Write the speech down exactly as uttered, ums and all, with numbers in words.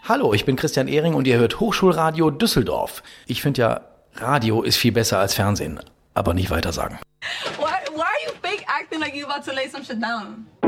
Hallo, ich bin Christian Ehring und ihr hört Hochschulradio Düsseldorf. Ich finde ja, Radio ist viel besser als Fernsehen. Aber nicht weiter sagen. Why, why are you fake acting like you about to lay some shit down?